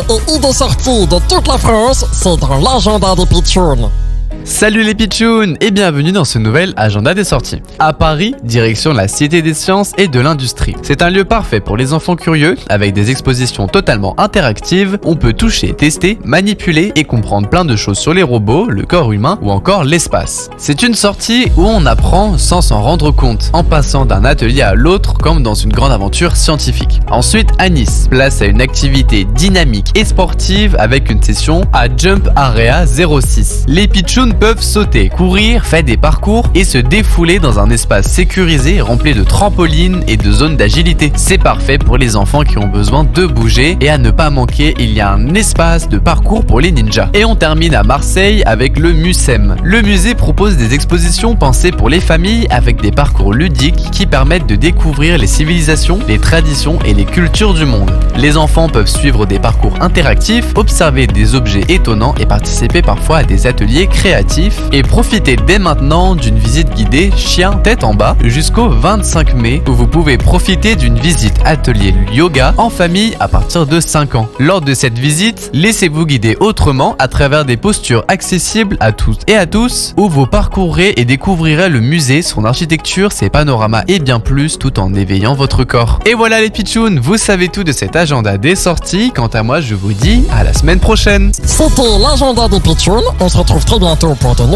et idées sorties de toute la France, c'est dans l'agenda des pitchouns. Salut les pitchouns et bienvenue dans ce nouvel agenda des sorties. À Paris, direction la Cité des Sciences et de l'Industrie. C'est un lieu parfait pour les enfants curieux, avec des expositions totalement interactives. On peut toucher, tester, manipuler et comprendre plein de choses sur les robots, le corps humain ou encore l'espace. C'est une sortie où on apprend sans s'en rendre compte, en passant d'un atelier à l'autre comme dans une grande aventure scientifique. Ensuite, à Nice, place à une activité dynamique et sportive avec une session à Jump Area 06. Les pitchouns peuvent sauter, courir, faire des parcours et se défouler dans un espace sécurisé rempli de trampolines et de zones d'agilité. C'est parfait pour les enfants qui ont besoin de bouger, et à ne pas manquer, il y a un espace de parcours pour les ninjas. Et on termine à Marseille avec le Mucem. Le musée propose des expositions pensées pour les familles avec des parcours ludiques qui permettent de découvrir les civilisations, les traditions et les cultures du monde. Les enfants peuvent suivre des parcours interactifs, observer des objets étonnants et participer parfois à des ateliers créatifs. Et profitez dès maintenant d'une visite guidée chien tête en bas jusqu'au 25 mai où vous pouvez profiter d'une visite atelier yoga en famille à partir de 5 ans. Lors de cette visite, laissez-vous guider autrement à travers des postures accessibles à toutes et à tous où vous parcourrez et découvrirez le musée, son architecture, ses panoramas et bien plus tout en éveillant votre corps. Et voilà les pitchouns, vous savez tout de cet agenda des sorties. Quant à moi, je vous dis à la semaine prochaine. C'était l'agenda des pitchouns, on se retrouve très bientôt pour de